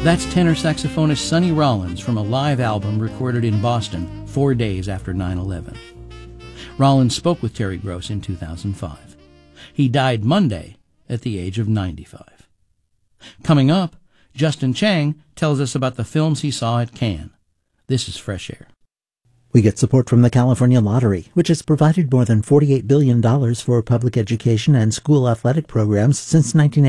That's tenor saxophonist Sonny Rollins from a live album recorded in Boston 4 days after 9/11. Rollins spoke with Terry Gross in 2005. He died Monday at the age of 95. Coming up, Justin Chang tells us about the films he saw at Cannes. This is Fresh Air. We get support from the California Lottery, which has provided more than $48 billion for public education and school athletic programs since 1980.